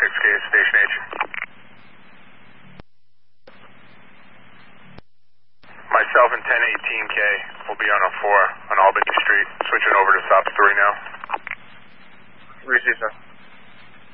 6K, Station H. Myself and 1018K will be on a 4 on Albany Street. Switching over to SOPS 3 now. Receive, sir.